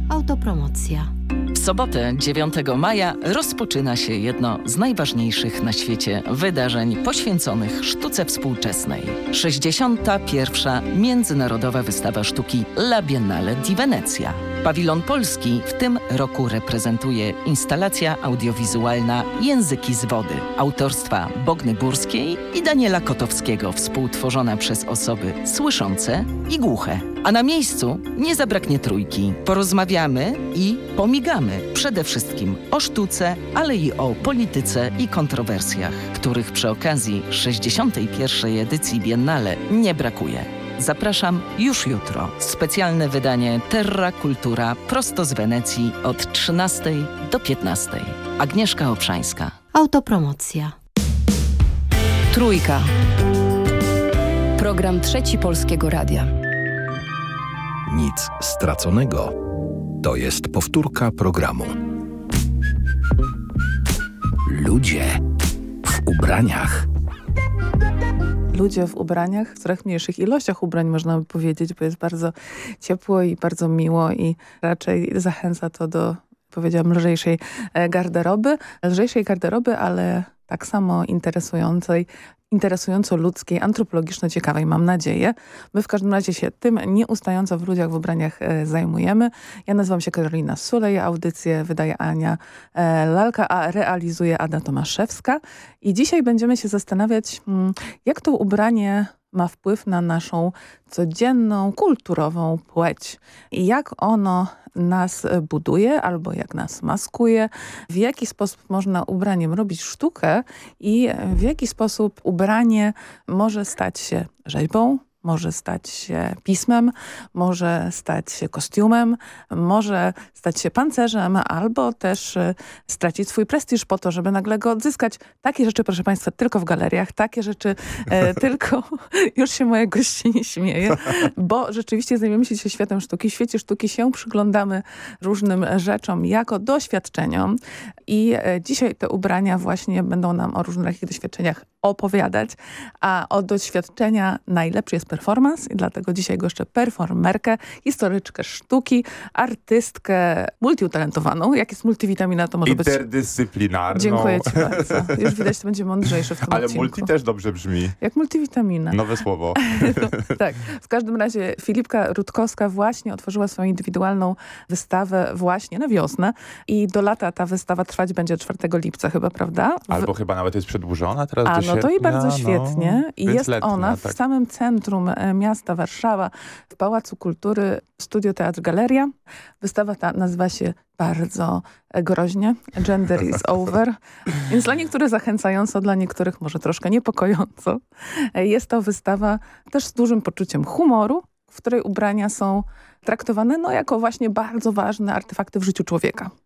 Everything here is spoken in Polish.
Autopromocja. W sobotę 9 maja rozpoczyna się jedno z najważniejszych na świecie wydarzeń poświęconych sztuce współczesnej. 61. Międzynarodowa Wystawa Sztuki La Biennale di Venezia. Pawilon polski w tym roku reprezentuje instalacja audiowizualna Języki z wody autorstwa Bogny Burskiej i Daniela Kotowskiego, współtworzona przez osoby słyszące i głuche. A na miejscu nie zabraknie trójki. Porozmawiamy i pomigamy przede wszystkim o sztuce, ale i o polityce i kontrowersjach, których przy okazji 61. edycji Biennale nie brakuje. Zapraszam już jutro. Specjalne wydanie Terra Cultura prosto z Wenecji od 13 do 15. Agnieszka Obszańska. Autopromocja. Trójka. Program Trzeci Polskiego Radia. Nic straconego. To jest powtórka programu. Ludzie w ubraniach. Ludzie w ubraniach, w coraz mniejszych ilościach ubrań można by powiedzieć, bo jest bardzo ciepło i bardzo miło i raczej zachęca to do, powiedziałam, lżejszej garderoby, ale tak samo interesująco ludzkiej, antropologiczno ciekawej, mam nadzieję. My w każdym razie się tym nieustająco w Ludziach w ubraniach zajmujemy. Ja nazywam się Karolina Sulej, audycję wydaje Ania Lalka, a realizuje Ada Tomaszewska. I dzisiaj będziemy się zastanawiać, jak to ubranie ma wpływ na naszą codzienną, kulturową płeć. I jak ono nas buduje albo jak nas maskuje, w jaki sposób można ubraniem robić sztukę i w jaki sposób ubranie może stać się rzeźbą, może stać się pismem, może stać się kostiumem, może stać się pancerzem, albo też stracić swój prestiż po to, żeby nagle go odzyskać. Takie rzeczy, proszę Państwa, tylko w galeriach, takie rzeczy tylko... Już się moje gościnie śmieje, bo rzeczywiście zajmujemy się dzisiaj światem sztuki. W świecie sztuki się przyglądamy różnym rzeczom jako doświadczeniom i dzisiaj te ubrania właśnie będą nam o różnych doświadczeniach opowiadać, a od doświadczenia najlepszy jest performance i dlatego dzisiaj goszczę performerkę, historyczkę sztuki, artystkę multiutalentowaną. Jak jest multivitamina, to może być... Interdyscyplinarną. Dziękuję Ci bardzo. Już widać, to będzie mądrzejsze w tym Ale odcinku. multi też dobrze brzmi. Jak multivitamina. Nowe słowo. No, tak. W każdym razie Filipka Rutkowska właśnie otworzyła swoją indywidualną wystawę właśnie na wiosnę i do lata ta wystawa trwać będzie 4 lipca chyba, prawda? Albo chyba nawet jest przedłużona teraz do no to i sierpnia, bardzo świetnie. I jest letnia, ona w samym centrum miasta Warszawa, w Pałacu Kultury, Studio Teatr Galeria. Wystawa ta nazywa się bardzo groźnie Gender is over. Więc dla niektórych zachęcająco, dla niektórych może troszkę niepokojąco. Jest to wystawa też z dużym poczuciem humoru, w której ubrania są traktowane jako właśnie bardzo ważne artefakty w życiu człowieka.